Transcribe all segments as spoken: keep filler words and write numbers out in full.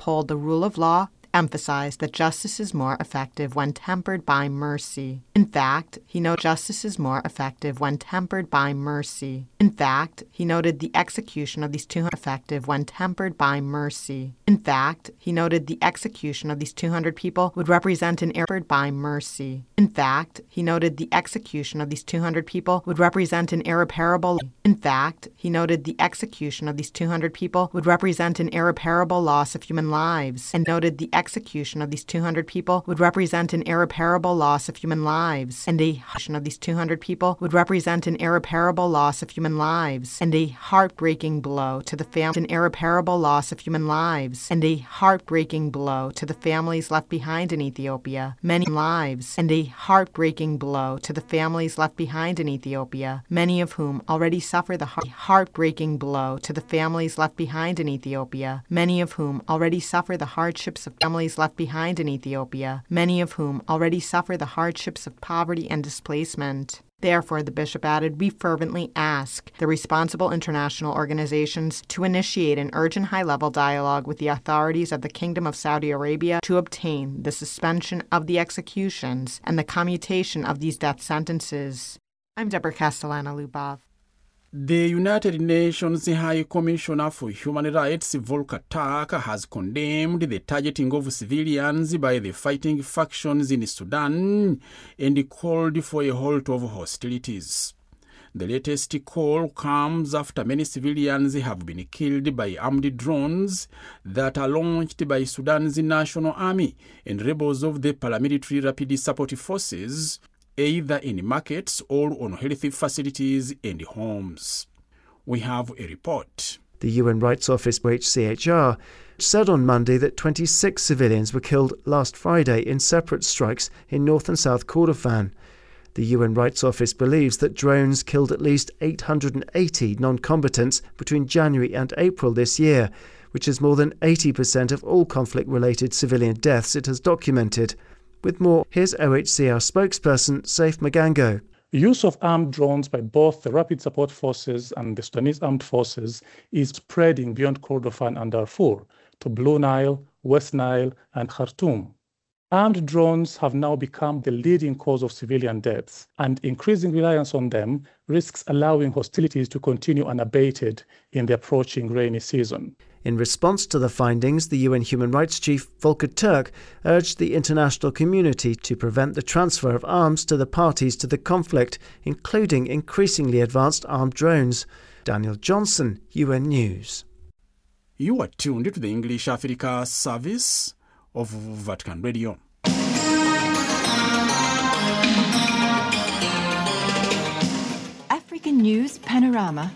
uphold the rule of law, emphasized that justice is more effective when tempered by mercy. In fact, he noted justice is more effective when tempered by mercy. In fact, he noted the execution of these two hundred effective when tempered by mercy. In fact, he noted the execution of these two hundred people would represent an error by mercy. In fact, he noted the execution of these two hundred people would represent an irreparable. In fact, he noted the execution of these two hundred people would represent an irreparable loss of human lives, and noted the execution of these two hundred people would represent an irreparable loss of human lives, and a execution of these two hundred people would represent an irreparable loss of human lives, and a heartbreaking blow to the family, an irreparable loss of human lives, and a heartbreaking blow to the families left behind in Ethiopia, many lives, and a heartbreaking blow to the families left behind in Ethiopia, many of whom already suffer the heart- heartbreaking blow to the families left behind in Ethiopia, many of whom already suffer the hardships of families left behind in Ethiopia, many of whom already suffer the hardships of poverty and displacement. Therefore, the bishop added, we fervently ask the responsible international organizations to initiate an urgent high-level dialogue with the authorities of the Kingdom of Saudi Arabia to obtain the suspension of the executions and the commutation of these death sentences. I'm Deborah Castellana-Lubov. The United Nations High Commissioner for Human Rights Volker Turk has condemned the targeting of civilians by the fighting factions in Sudan and called for a halt of hostilities. The latest call comes after many civilians have been killed by armed drones that are launched by Sudan's National Army and rebels of the paramilitary Rapid Support Forces, either in markets or on health facilities and homes. We have a report. The U N Rights Office, H C H R, said on Monday that twenty-six civilians were killed last Friday in separate strikes in North and South Kordofan. The U N Rights Office believes that drones killed at least eight hundred eighty non-combatants between January and April this year, which is more than eighty percent of all conflict-related civilian deaths it has documented. With more, here's O H C R spokesperson Saif Magango. The use of armed drones by both the Rapid Support Forces and the Sudanese Armed Forces is spreading beyond Kordofan and Darfur to Blue Nile, West Nile, and Khartoum. Armed drones have now become the leading cause of civilian deaths, and increasing reliance on them risks allowing hostilities to continue unabated in the approaching rainy season. In response to the findings, the U N Human Rights Chief Volker Turk urged the international community to prevent the transfer of arms to the parties to the conflict, including increasingly advanced armed drones. Daniel Johnson, U N News. You are tuned to the English Africa service of Vatican Radio. African News Panorama.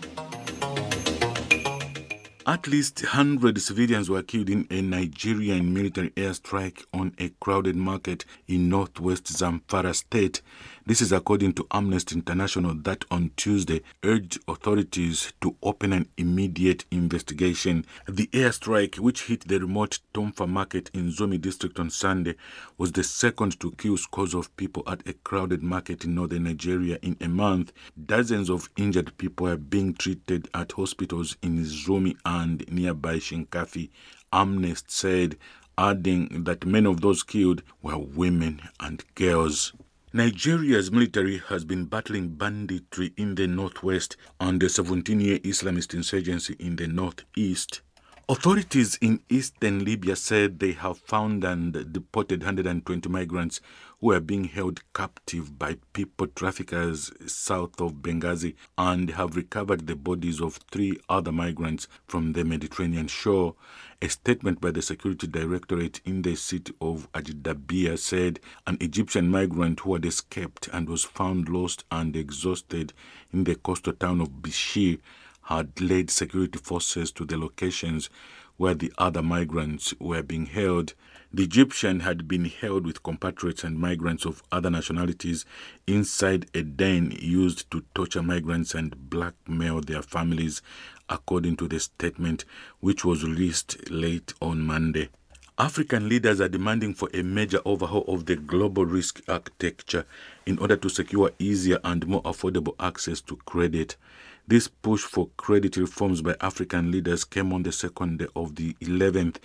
At least one hundred civilians were killed in a Nigerian military airstrike on a crowded market in northwest Zamfara state. This is according to Amnesty International that on Tuesday urged authorities to open an immediate investigation. The airstrike, which hit the remote Tomfa market in Zomi district on Sunday, was the second to kill scores of people at a crowded market in northern Nigeria in a month. Dozens of injured people are being treated at hospitals in Zomi and nearby Shinkafi, Amnesty said, adding that many of those killed were women and girls. Nigeria's military has been battling banditry in the northwest and the seventeen-year Islamist insurgency in the northeast. Authorities in eastern Libya said they have found and deported one hundred twenty migrants who are being held captive by people traffickers south of Benghazi and have recovered the bodies of three other migrants from the Mediterranean shore. A statement by the Security Directorate in the city of Ajdabiya said an Egyptian migrant who had escaped and was found lost and exhausted in the coastal town of Bishir had led security forces to the locations where the other migrants were being held. The Egyptian had been held with compatriots and migrants of other nationalities inside a den used to torture migrants and blackmail their families, according to the statement, which was released late on Monday. African leaders are demanding for a major overhaul of the global risk architecture in order to secure easier and more affordable access to credit. This push for credit reforms by African leaders came on the second day of the eleventh